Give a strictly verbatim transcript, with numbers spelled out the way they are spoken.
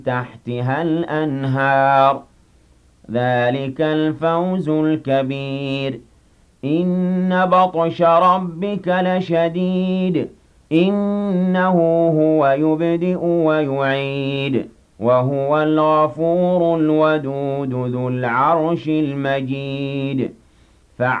تحتها الأنهار ذلك الفوز الكبير إن بطش ربك لشديد إنه هو يبدئ ويعيد وهو الغفور الودود ذو العرش المجيد